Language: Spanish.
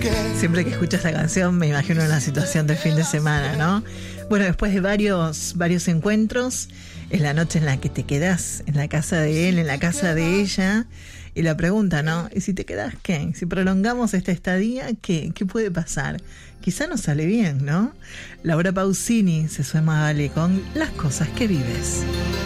Siempre que escucho esta canción me imagino una situación de fin de semana, ¿no? Bueno, después de varios encuentros, es la noche en la que te quedás en la casa de él, en la casa de ella, y la pregunta, ¿no? ¿Y si te quedás qué? Si prolongamos esta estadía, ¿qué puede pasar? Quizá no sale bien, ¿no? Laura Pausini se suma a Vale con Las cosas que vives.